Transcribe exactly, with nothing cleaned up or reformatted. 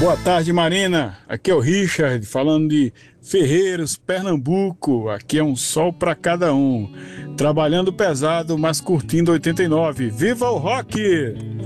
Boa tarde, Marina. Aqui é o Richard, falando de Ferreiros, Pernambuco. Aqui é um sol para cada um. Trabalhando pesado, mas curtindo oitenta e nove. Viva o rock!